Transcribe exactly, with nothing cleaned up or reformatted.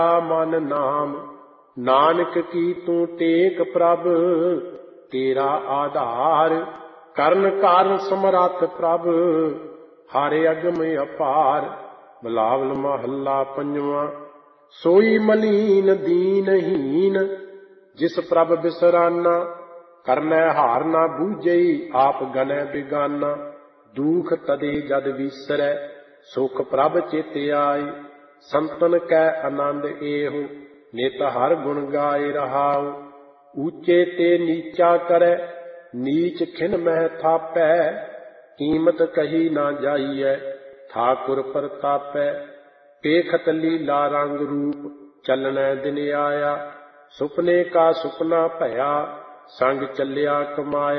मन नाम नानक की तू टेक प्रभ, तेरा आधार करन कारण समरथ प्रभ, हरे अगम अपार। बिलावल महला पंजवा। सोई मलीन दीनहीन, जिस प्रभ बिसराना, करनै हार ना बूझई, आप गनै बिगाना। दुख तदे जद विसरै, सुख प्रभ चित आए, संतन कै आनंद एहो, नित हर गुण गाए रहाओ। ऊंचे ते नीचा करे, नीच खिन मह थापै, कीमत कही ना जाइए, ठाकुर प्रतापै। पेखत लीला रंग रूप, चलनै दिन आया, सुपने का सुपना भया, संग चलिया कमाया।